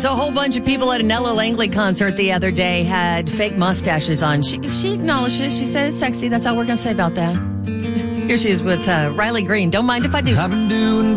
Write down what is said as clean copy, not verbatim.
So a whole bunch of people at a Nella Langley concert the other day had fake mustaches on. She acknowledged it. She said it's sexy. That's all we're going to say about that. Here she is with Riley Green. Don't mind if I do. I've been doing